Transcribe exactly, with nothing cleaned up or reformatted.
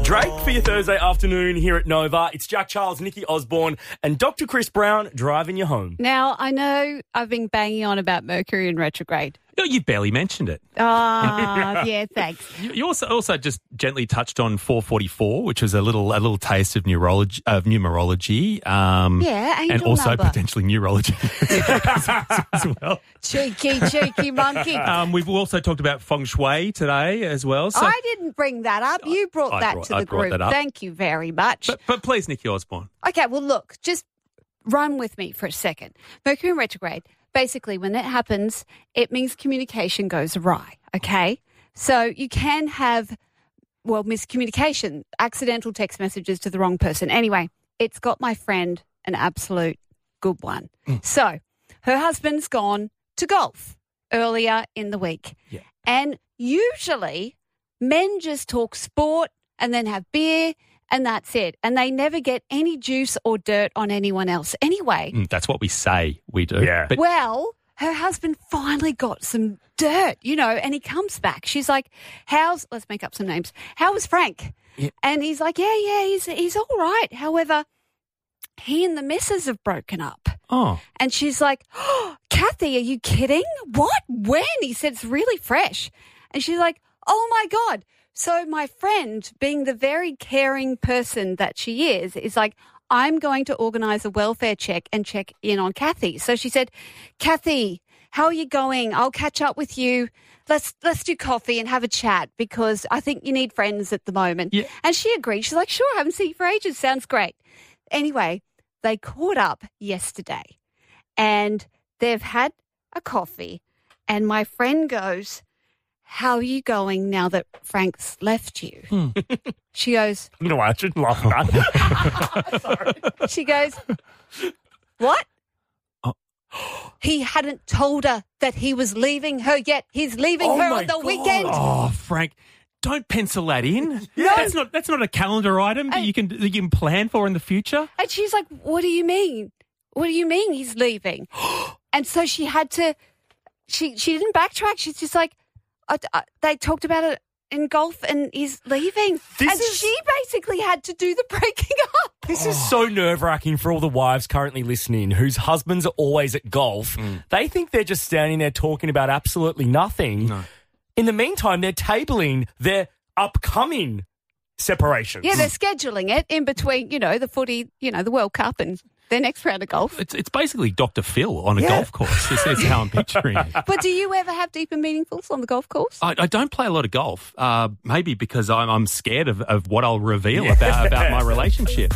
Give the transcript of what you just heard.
Drake for your Thursday afternoon here at Nova. It's Jack Charles, Nikki Osborne, and Doctor Chris Brown driving you home. Now, I know I've been banging on about Mercury in retrograde. No, you barely mentioned it. Ah, yeah, thanks. You, you also also just gently touched on four forty-four, which was a little a little taste of neurology, of numerology. Um, Yeah, angel and also number. potentially neurology as well. Cheeky, cheeky monkey. Um, we've also talked about feng shui today as well. So, I didn't bring that up. You brought I that brought- to I the brought group. that up. Thank you very much. but, but please, Nikki Osborne. Okay, well, look, just run with me for a second. Mercury in retrograde, basically, when that happens, it means communication goes awry, okay? So you can have, well, miscommunication, accidental text messages to the wrong person. Anyway, it's got my friend an absolute good one. Mm. So her husband's gone to golf earlier in the week. Yeah. And usually men just talk sport and then have beer and that's it. And they never get any juice or dirt on anyone else anyway. Mm, that's what we say we do. Yeah. But Well, her husband finally got some dirt, you know, and he comes back. She's like, how's, let's make up some names. How was Frank? Yeah. And he's like, yeah, yeah, he's, he's all right. However, he and the missus have broken up. oh, And she's like, oh, Kathy, are you kidding? What? When? He said it's really fresh. And she's like, oh, my God. So my friend, being the very caring person that she is, is like, I'm going to organise a welfare check and check in on Kathy. So she said, Kathy, how are you going? I'll catch up with you. Let's let's do coffee and have a chat because I think you need friends at the moment. Yeah. And she agreed. She's like, sure, I haven't seen you for ages. Sounds great. Anyway, they caught up yesterday and they've had a coffee and my friend goes, how are you going now that Frank's left you? Hmm. She goes, You know why I shouldn't laugh at that? Sorry. she goes, what? Oh. He hadn't told her that he was leaving her yet. He's leaving Oh her my on the God. weekend. oh, Frank. Don't pencil that in. That's not that's not a calendar item that Hey. you can that you can plan for in the future. And she's like, what do you mean? What do you mean he's leaving? And so she had to, she, she didn't backtrack. She's just like, I, I, they talked about it in golf and he's leaving. This and is- she basically had to do the breaking up. This is so nerve-wracking for all the wives currently listening whose husbands are always at golf. They think they're just standing there talking about absolutely nothing. No. In the meantime, they're tabling their upcoming separations. Yeah, they're scheduling it in between, you know, the footy, you know, the World Cup and their next round of golf. It's it's basically Doctor Phil on a Yeah. golf course. This is how I'm picturing it. But do you ever have deep and meaningfuls on the golf course? I, I don't play a lot of golf, uh, maybe because I'm, I'm scared of, of what I'll reveal about, about my relationship.